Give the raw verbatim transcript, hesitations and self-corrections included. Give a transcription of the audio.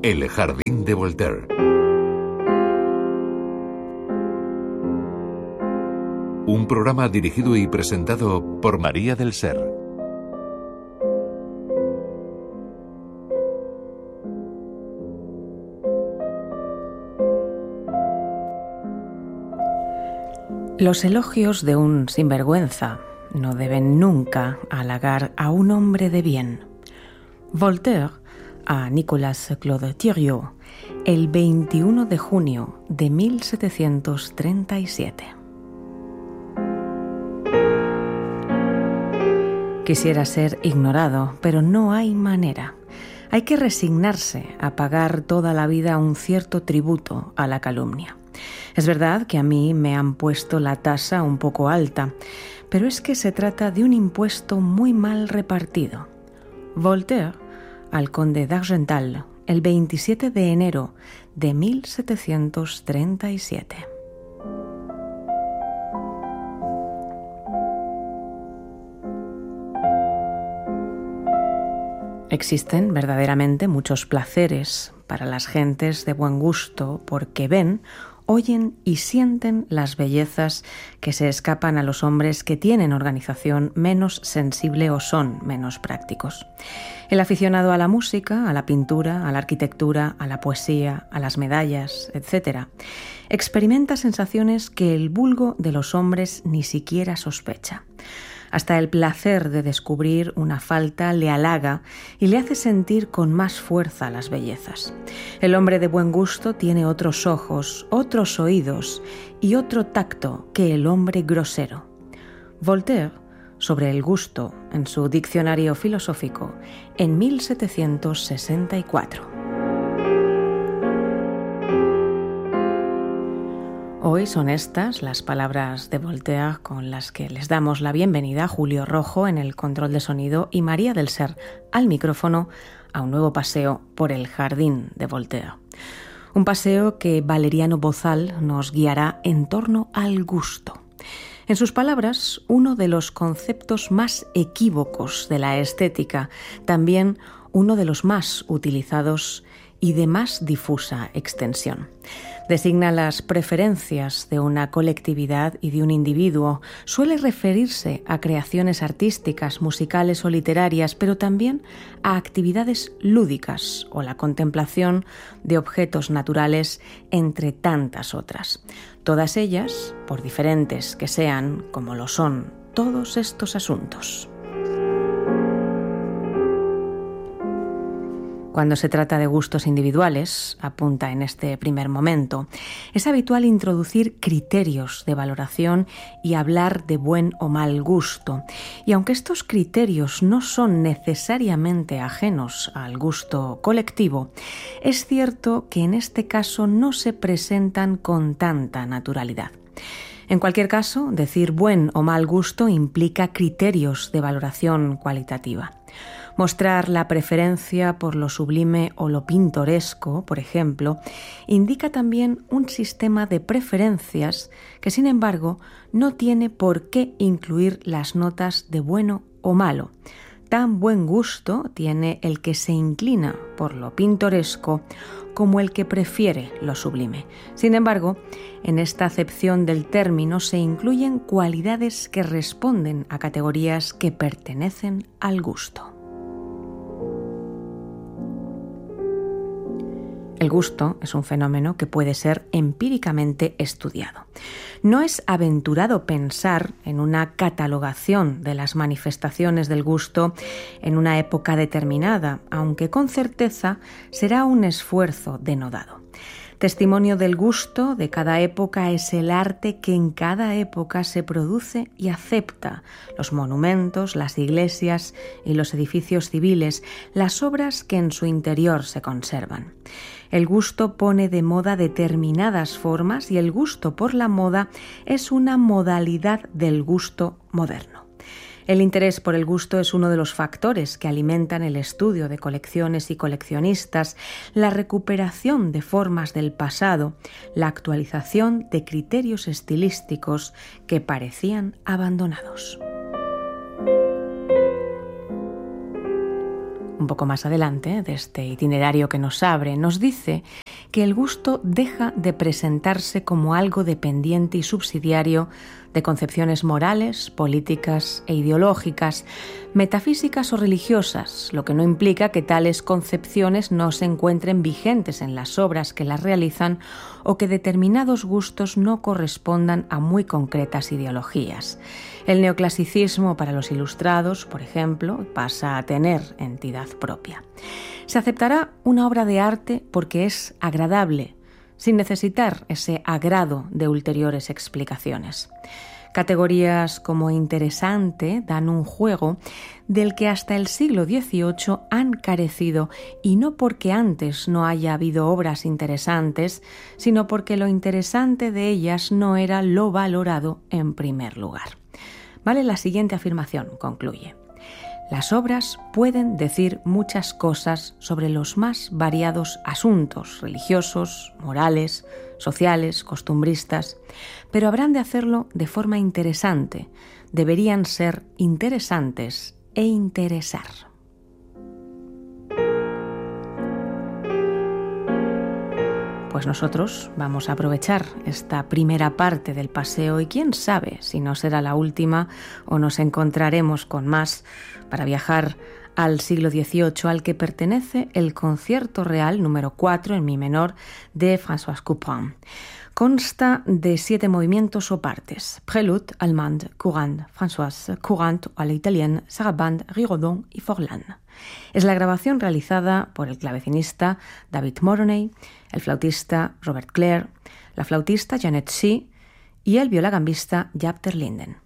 El jardín de Voltaire. Un programa dirigido y presentado por María del Ser. Los elogios de un sinvergüenza no deben nunca halagar a un hombre de bien. Voltaire a Nicolas Claude Thiriot el veintiuno de junio de mil setecientos treinta y siete. Quisiera ser ignorado, pero no hay manera. Hay que resignarse a pagar toda la vida un cierto tributo a la calumnia. Es verdad que a mí me han puesto la tasa un poco alta, pero es que se trata de un impuesto muy mal repartido. Voltaire al conde d'Argental el veintisiete de enero de mil setecientos treinta y siete. Existen verdaderamente muchos placeres para las gentes de buen gusto porque ven, oyen y sienten las bellezas que se escapan a los hombres que tienen organización menos sensible o son menos prácticos. El aficionado a la música, a la pintura, a la arquitectura, a la poesía, a las medallas, etcétera, experimenta sensaciones que el vulgo de los hombres ni siquiera sospecha. Hasta el placer de descubrir una falta le halaga y le hace sentir con más fuerza las bellezas. El hombre de buen gusto tiene otros ojos, otros oídos y otro tacto que el hombre grosero. Voltaire, sobre el gusto, en su Diccionario filosófico, en mil setecientos sesenta y cuatro. Hoy son estas las palabras de Voltaire con las que les damos la bienvenida a Julio Rojo en el control de sonido y María del Ser al micrófono a un nuevo paseo por el jardín de Voltaire. Un paseo que Valeriano Bozal nos guiará en torno al gusto. En sus palabras, uno de los conceptos más equívocos de la estética, también uno de los más utilizados y de más difusa extensión. Designa las preferencias de una colectividad y de un individuo. Suele referirse a creaciones artísticas, musicales o literarias, pero también a actividades lúdicas o la contemplación de objetos naturales, entre tantas otras. Todas ellas, por diferentes que sean, como lo son todos estos asuntos. Cuando se trata de gustos individuales, apunta en este primer momento, es habitual introducir criterios de valoración y hablar de buen o mal gusto. Y aunque estos criterios no son necesariamente ajenos al gusto colectivo, es cierto que en este caso no se presentan con tanta naturalidad. En cualquier caso, decir buen o mal gusto implica criterios de valoración cualitativa. Mostrar la preferencia por lo sublime o lo pintoresco, por ejemplo, indica también un sistema de preferencias que, sin embargo, no tiene por qué incluir las notas de bueno o malo. Tan buen gusto tiene el que se inclina por lo pintoresco como el que prefiere lo sublime. Sin embargo, en esta acepción del término se incluyen cualidades que responden a categorías que pertenecen al gusto. El gusto es un fenómeno que puede ser empíricamente estudiado. No es aventurado pensar en una catalogación de las manifestaciones del gusto en una época determinada, aunque con certeza será un esfuerzo denodado. Testimonio del gusto de cada época es el arte que en cada época se produce y acepta, los monumentos, las iglesias y los edificios civiles, las obras que en su interior se conservan. El gusto pone de moda determinadas formas y el gusto por la moda es una modalidad del gusto moderno. El interés por el gusto es uno de los factores que alimentan el estudio de colecciones y coleccionistas, la recuperación de formas del pasado, la actualización de criterios estilísticos que parecían abandonados. un poco más adelante de este itinerario que nos abre, nos dice que el gusto deja de presentarse como algo dependiente y subsidiario de concepciones morales, políticas e ideológicas, metafísicas o religiosas, lo que no implica que tales concepciones no se encuentren vigentes en las obras que las realizan o que determinados gustos no correspondan a muy concretas ideologías. El neoclasicismo para los ilustrados, por ejemplo, pasa a tener entidad propia. Se aceptará una obra de arte porque es agradable, sin necesitar ese agrado de ulteriores explicaciones. Categorías como interesante dan un juego del que hasta el siglo dieciocho han carecido, y no porque antes no haya habido obras interesantes, sino porque lo interesante de ellas no era lo valorado en primer lugar. Vale la siguiente afirmación, concluye. Las obras pueden decir muchas cosas sobre los más variados asuntos religiosos, morales, sociales, costumbristas, pero habrán de hacerlo de forma interesante. Deberían ser interesantes e interesar. Pues nosotros vamos a aprovechar esta primera parte del paseo y quién sabe si no será la última o nos encontraremos con más para viajar al siglo dieciocho, al que pertenece el Concierto Real número cuatro en mi menor de François Couperin. Consta de siete movimientos o partes: Prélude, Allemande, Courante, Françoise, Courante a la italienne, Sarabande, Rigaudon y Forlán. Es la grabación realizada por el clavecinista David Moroney, el flautista Robert Clare, la flautista Janet Shee y el violagambista Jaap ter Linden.